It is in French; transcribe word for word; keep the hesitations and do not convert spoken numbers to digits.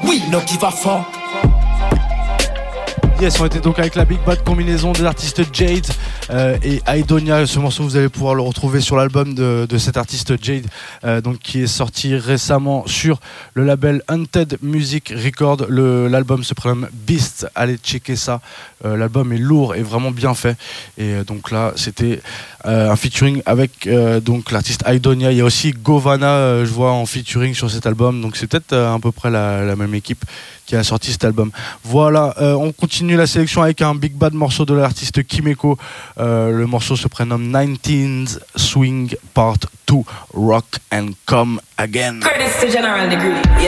We no give a fuck. Yes, on était donc avec la Big Bad combinaison des artistes Jade euh, et Aidonia. Ce morceau, vous allez pouvoir le retrouver sur l'album de, de cet artiste Jade, euh, donc qui est sorti récemment sur le label Haunted Music Record. Le, l'album se prénomme Beast. Allez checker ça. Euh, l'album est lourd et vraiment bien fait. Et euh, donc là, c'était euh, un featuring avec euh, donc l'artiste Aidonia. Il y a aussi Govana, euh, je vois en featuring sur cet album. Donc c'est peut-être euh, à peu près la, la même équipe qui a sorti cet album. Voilà, euh, on continue la sélection avec un big bad morceau de l'artiste Kimeko. Euh, le morceau se prénomme nineteenth Swing Part two, Rock and Come Again. Curtis to General Degree.